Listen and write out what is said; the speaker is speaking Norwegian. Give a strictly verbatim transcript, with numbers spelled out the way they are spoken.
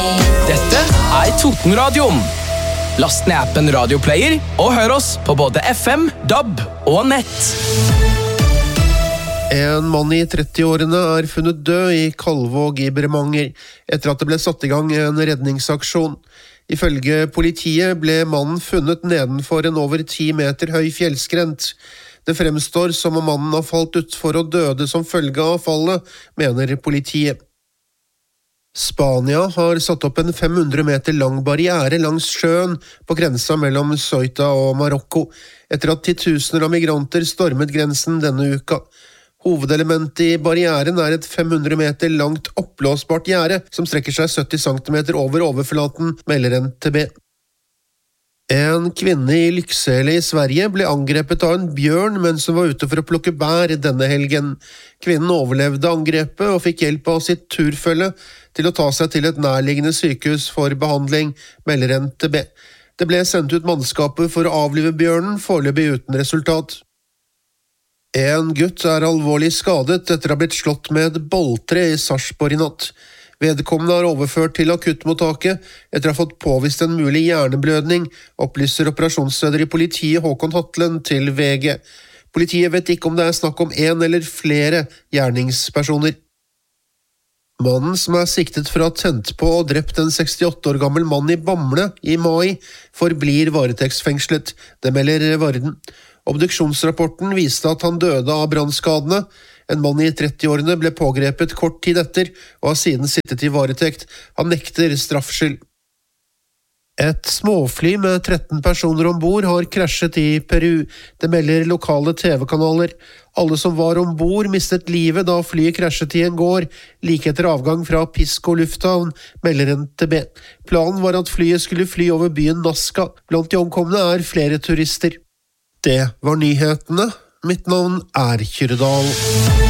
Dette er Totenradioen. Last ned appen Radioplayer og hør oss på både F M, D A B og nett. En mann i trettiårene er funnet død i Kalvåg i Bremanger etter at det ble satt i gang en redningsaksjon. Ifølge politiet ble mannen funnet nedenfor en over ti meter høy fjellskrent. Det fremstår som om mannen har falt utfor og døde som følge av fallet, mener politiet. Spania har satt opp en fem hundre meter lang barriere langs sjøen på grensa mellom Ceuta og Marokko, etter at titusener av migranter stormet grensen denne uka. Hovedelementet i barrieren er et fem hundre meter langt oppblåsbart gjerde som strekker seg sytti centimeter over overflaten, melder N T B. En kvinne i Lycksele i Sverige ble angrepet av en bjørn mens hun var ute for å plukke bær denne helgen. Kvinnen overlevde angrepet og fikk hjelp av sitt turfølge til å ta seg til et nærliggende sykehus for behandling, melder N T B. Det ble sendt ut mannskaper for å avlive bjørnen, foreløpig uten resultat. En gutt er alvorlig skadet etter å ha blitt slått med et bolltre i Sarpsborg i natt. Vedkommende er overført til akuttmottaket etter å ha fått påvist en mulig hjerneblødning, opplyser operasjonsleder i politiet Håkon Hatlen til V G. Politiet vet ikke om det er snakk om en eller flere gjerningspersoner. Mannen som er siktet for å ha tent på og drept en sekstiåtte år gammel mann i Bamble i mai, forblir varetektsfengslet, det melder Varden. Obduksjonsrapporten viste at han døde av brannskadene. En mann i trettiårene ble pågrepet kort tid etter og har siden sittet i varetekt. Han nekter straffskyld. Et småfly med tretten personer ombord har krasjet i Peru. Det melder lokale T V-kanaler. Alle som var ombord mistet livet da flyet krasjet i en gård, like etter avgang fra Pisco lufthavn, melder N T B. Planen var at flyet skulle fly over byen Nazca. Blant de omkomne er flere turister. Det var nyhetene. Mitt navn er Kyrdal.